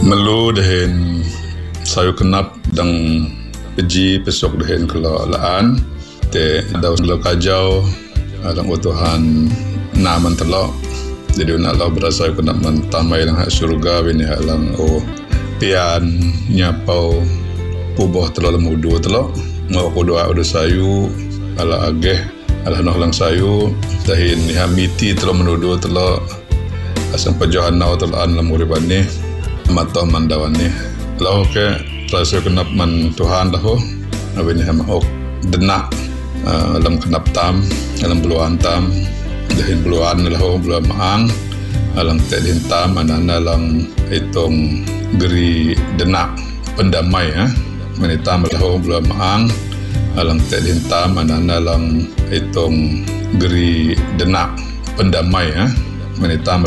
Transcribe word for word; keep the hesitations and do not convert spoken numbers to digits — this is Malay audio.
Melu dehen sayu kenap dang peji pesok dehen kelo laan te daus lo kajau alang utuhan naman telo jadi nak lo berasa kenap man tamai lang hak surga bini hak lang o pian nyapau puboh telo lemudu telo mau kudoa udah sayu ala ageh ala noh lang sayu dahin ni hamiti telo menudu telo asam pejohan nau telo an lemuriban ni matah mandawan ni lau ke rasa kenap man Tuhan dah ho abini hama ok denak uh, alam kenap tam alam buluan tam dahin buluan lahu buluan maang alam tedin tam anana lang itong geri denak pendamai ha manitam lahu buluan maang alam tedin tam anana lang itong geri denak pendamai ha manitam